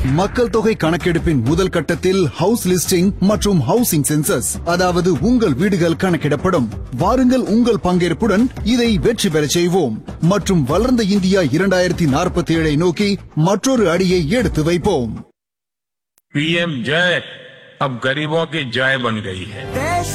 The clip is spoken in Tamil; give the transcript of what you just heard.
மக்கள் தொகை கணக்கெடுப்பின் முதல் கட்டத்தில் ஹவுஸ் லிஸ்டிங் மற்றும் ஹவுசிங் சென்சஸ், அதாவது உங்கள் வீடுகள் கணக்கிடப்படும். வாருங்கள், உங்கள் பங்கேற்புடன் இதை வெற்றி பெறச் செய்வோம் மற்றும் வளர்ந்த இந்தியா 2047 நோக்கி மற்றொரு அடியை எடுத்து வைப்போம். PM जय अब गरीबों की जय बन गई है.